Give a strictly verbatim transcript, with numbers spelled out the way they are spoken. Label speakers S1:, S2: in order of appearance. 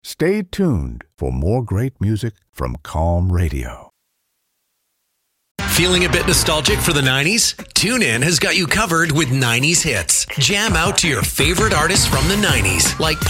S1: Stay tuned for more great music from Calm Radio.
S2: Feeling a bit nostalgic for the nineties? TuneIn has got you covered with nineties hits. Jam out to your favorite artists from the nineties, like